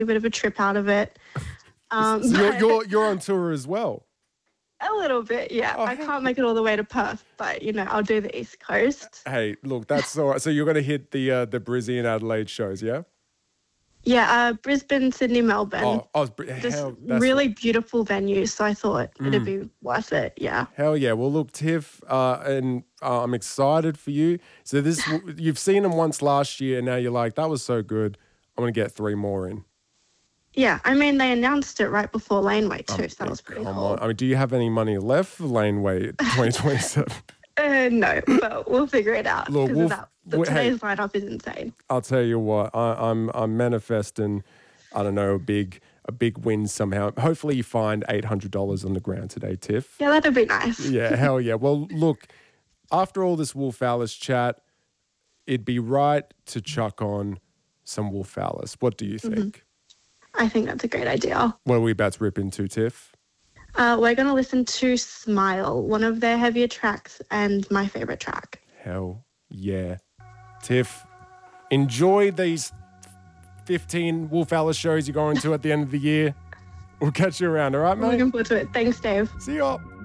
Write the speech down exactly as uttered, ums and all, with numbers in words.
a bit of a trip out of it. Um, so you're, you're you're on tour as well. A little bit, yeah. Oh, I can't make it all the way to Perth, but you know, I'll do the East Coast. Hey, look, that's all right. So you're going to hit the uh, the Brizzy and Adelaide shows, yeah? Yeah, uh, Brisbane, Sydney, Melbourne. Oh, I was Just hell, that's really beautiful venues, so I thought mm. it'd be worth it. Yeah. Hell yeah! Well, look, Tiff, uh, and uh, I'm excited for you. So this, you've seen them once last year, and now you're like, that was so good. I'm gonna get three more in. Yeah, I mean, they announced it right before Laneway too, um, so that was pretty come cool. On. I mean, do you have any money left for Laneway twenty twenty-seven? uh, no, but we'll figure it out. Look, we'll, that, the, today's hey, lineup is insane. I'll tell you what, I, I'm I'm manifesting. I don't know, a big a big win somehow. Hopefully you find eight hundred dollars on the ground today, Tiff. Yeah, that'd be nice. Yeah, hell yeah. Well, look, after all this Wolf Alice chat, it'd be right to chuck on some Wolf Alice. What do you think? Mm-hmm. I think that's a great idea. What are we about to rip into, Tiff? Uh, we're going to listen to Smile, one of their heavier tracks and my favourite track. Hell yeah. Tiff, enjoy these fifteen Wolf Alice shows you're going to at the end of the year. We'll catch you around, all right, mate? I'm looking forward to it. Thanks, Dave. See ya.